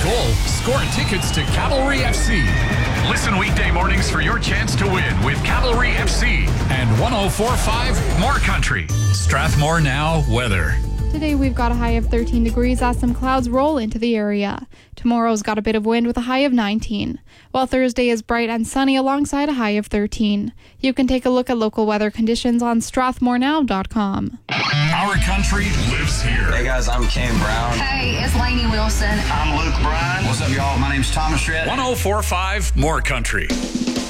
goal, score tickets to Cavalry FC. Listen weekday mornings for your chance to win with Cavalry FC and 104.5 More Country. Strathmore Now weather. Today we've got a high of 13 degrees as some clouds roll into the area. Tomorrow's got a bit of wind with a high of 19, while Thursday is bright and sunny alongside a high of 13. You can take a look at local weather conditions on strathmorenow.com. Our country lives here. Hey guys, I'm Cam Brown. Hey, it's Lainey Wilson. I'm Luke Bryan. What's up, y'all? My name's Thomas Shred. 104.5 More Country.